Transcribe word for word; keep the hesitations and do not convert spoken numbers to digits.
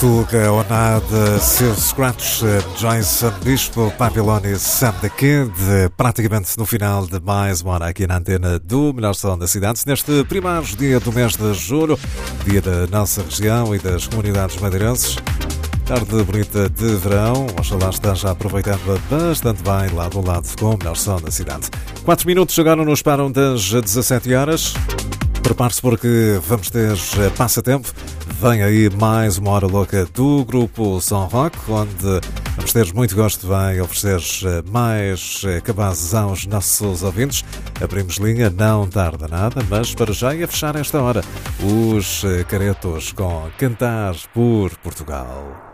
Tuga, Onada, Seu Scratch, Jason Bispo, Papiloni, Sam the Kid, praticamente no final de mais uma hora aqui na antena do Melhor Som da Cidade, neste primeiro dia do mês de julho, dia da nossa região e das comunidades madeirenses. Tarde bonita de verão, oxalá esteja aproveitando bastante bem lá do lado com o Melhor Som da Cidade. Quatro minutos agora nos param das dezassete horas. Prepare-se porque vamos ter passatempo. Vem aí mais uma hora louca do Grupo Som Rock, onde vamos ter muito gosto de oferecer mais cabazes aos nossos ouvintes. Abrimos linha, não tarda nada, mas para já ia fechar esta hora os caretos com Cantar por Portugal.